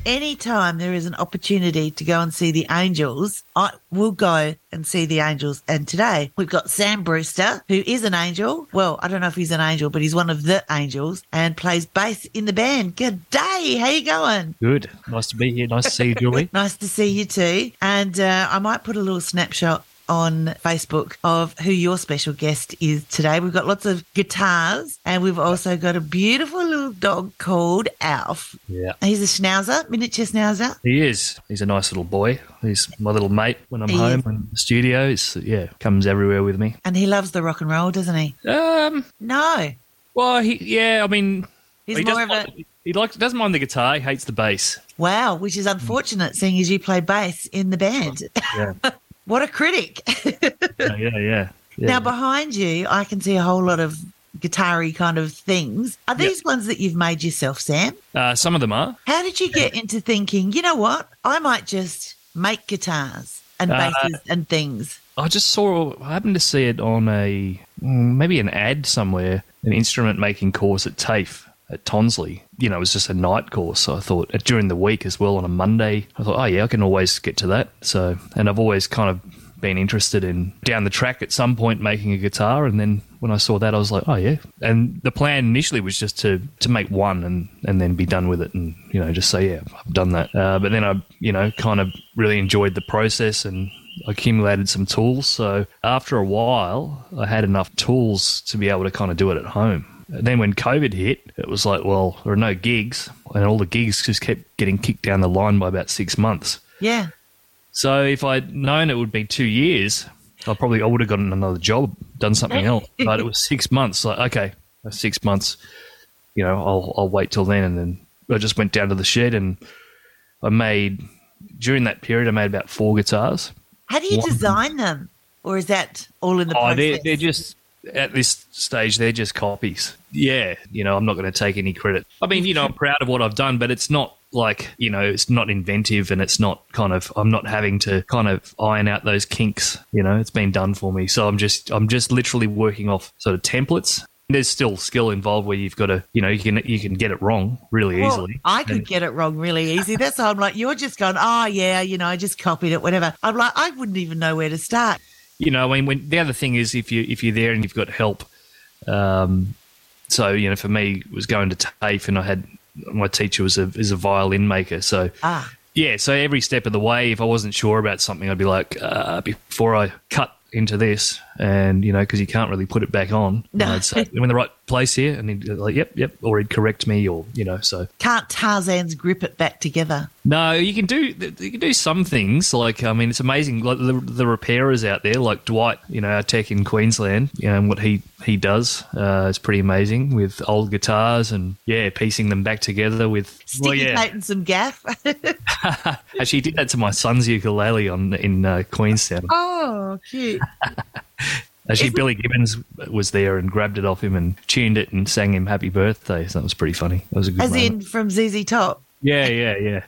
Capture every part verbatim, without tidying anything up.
anytime there is an opportunity to go and see the Angels, I will go and see the Angels. And today we've got Sam Brewster, who is an Angel. Well, I don't know if he's an Angel, but he's one of the Angels and plays bass in the band. Good day. How you going? Good. Nice to be here. Nice to see you, Julie. Nice to see you too. And uh, I might put a little snapshot on Facebook of who your special guest is today. We've got lots of guitars and we've also got a beautiful little dog called Alf. Yeah. He's a schnauzer, miniature schnauzer. He is. He's a nice little boy. He's my little mate when I'm He home is. in the studio. He's, yeah, comes everywhere with me. And he loves the rock and roll, doesn't he? Um, No. well, he, yeah, I mean, He's he more doesn't of a... mind, he likes doesn't mind the guitar. He hates the bass. Wow, which is unfortunate seeing as you play bass in the band. Yeah. What a critic. yeah, yeah, yeah. Now, behind you, I can see a whole lot of guitar-y kind of things. Are these ones that you've made yourself, Sam? Uh, some of them are. How did you get into thinking, you know what, I might just make guitars and Uh, basses and things? I just saw, I happened to see it on a, mm, maybe an ad somewhere, an instrument making course at TAFE at Tonsley. You know, it was just a night course. So I thought uh, during the week as well on a Monday, I thought, oh yeah, I can always get to that. So, and I've always kind of been interested in down the track at some point making a guitar. And then when I saw that, I was like, oh yeah. And the plan initially was just to, to make one and, and then be done with it and, you know, just say, yeah, I've done that. Uh, but then I, you know, kind of really enjoyed the process and accumulated some tools. So after a while, I had enough tools to be able to kind of do it at home. And then when COVID hit, it was like, well, there are no gigs, and all the gigs just kept getting kicked down the line by about six months. Yeah. So if I'd known it would be two years, I probably I would have gotten another job, done something else. But it was six months. Like, okay, that's six months. You know, I'll I'll wait till then. And then I just went down to the shed and I made during that period I made about four guitars. How do you One- design them? Or is that all in the Oh, process? they're, they're just, at this stage, they're just copies. Yeah, you know, I'm not going to take any credit. I mean, you know, I'm proud of what I've done, but it's not like, you know, it's not inventive and it's not kind of, I'm not having to kind of iron out those kinks, you know, it's been done for me. So I'm just, I'm just literally working off sort of templates. There's still skill involved where you've got to, you know, you can you can get it wrong really Well, easily. I could And- get it wrong really easy. That's why I'm like, you're just going, oh, yeah, you know, I just copied it, whatever. I'm like, I wouldn't even know where to start. You know, I mean, when, the other thing is if you if you're there and you've got help. Um, so you know, for me, it was going to TAFE, and I had my teacher was a is a violin maker. So Ah. yeah, so every step of the way, if I wasn't sure about something, I'd be like, uh, before I cut into this, and you know, because you can't really put it back on. No. I'd say, I'm in the right place here, and he'd be like, yep, yep, or he'd correct me, or you know, so. Can't Tarzan's grip it back together? No, you can do you can do some things. Like, I mean, it's amazing. Like the, the repairers out there, like Dwight, you know, our tech in Queensland, you know, and what he he does uh, is pretty amazing with old guitars and yeah, piecing them back together with Sticky well, yeah. tape and some gaff. Actually, he did that to my son's ukulele on in uh, Queenstown. Oh, cute. Actually, Isn't- Billy Gibbons was there and grabbed it off him and tuned it and sang him "Happy Birthday." So that was pretty funny. That was a good As moment. in from Z Z Top. Yeah, yeah, yeah.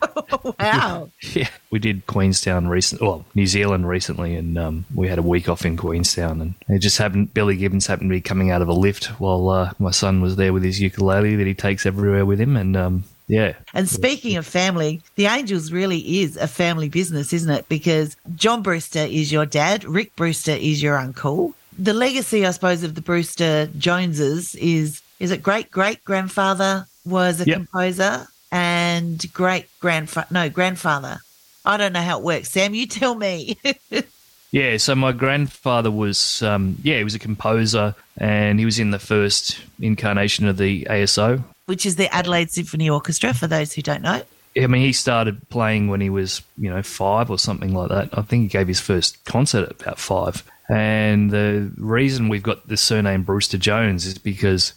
Wow. Yeah, we did Queenstown recent, well, New Zealand recently, and um, we had a week off in Queenstown, and it just happened. Billy Gibbons happened to be coming out of a lift while uh, my son was there with his ukulele that he takes everywhere with him, and um, yeah. And speaking of family, the Angels really is a family business, isn't it? Because John Brewster is your dad, Rick Brewster is your uncle. The legacy, I suppose, of the Brewster Joneses is, is it great great grandfather was a Yep. composer and great grandfather, no, grandfather. I don't know how it works. Sam, you tell me. Yeah, so my grandfather was, um, yeah, he was a composer, and he was in the first incarnation of the A S O. Which is the Adelaide Symphony Orchestra, for those who don't know. I mean, he started playing when he was, you know, five or something like that. I think he gave his first concert at about five. And the reason we've got the surname Brewster Jones is because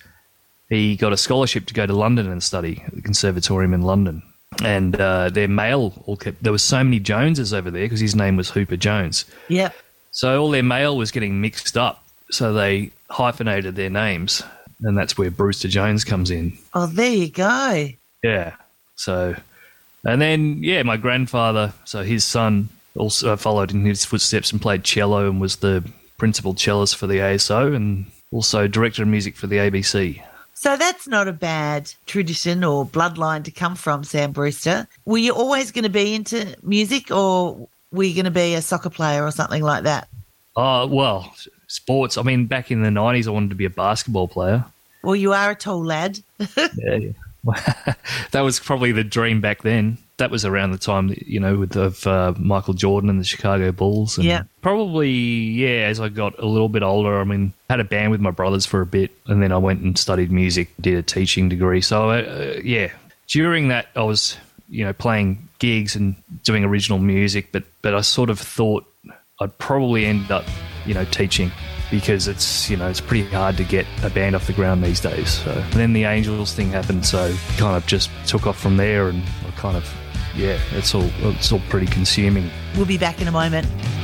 he got a scholarship to go to London and study at the Conservatorium in London. And uh, their mail, all kept, there were so many Joneses over there because his name was Hooper Jones. Yep. So all their mail was getting mixed up. So they hyphenated their names. And that's where Brewster Jones comes in. Oh, there you go. Yeah. So, and then, yeah, my grandfather, so his son also followed in his footsteps and played cello and was the principal cellist for the A S O and also director of music for the A B C. So that's not a bad tradition or bloodline to come from, Sam Brewster. Were you always going to be into music, or were you going to be a soccer player or something like that? Oh, well, sports. I mean, back in the nineties, I wanted to be a basketball player. Well, you are a tall lad. yeah, yeah. That was probably the dream back then. That was around the time, you know, with of uh, Michael Jordan and the Chicago Bulls. And yeah. Probably, yeah, as I got a little bit older, I mean, I had a band with my brothers for a bit, and then I went and studied music, did a teaching degree. So, uh, yeah, during that, I was, you know, playing gigs and doing original music, but, but I sort of thought I'd probably end up, you know, teaching, because it's, you know, it's pretty hard to get a band off the ground these days. So and then the Angels thing happened, so kind of just took off from there, and I kind of, yeah, it's all it's all pretty consuming. We'll be back in a moment.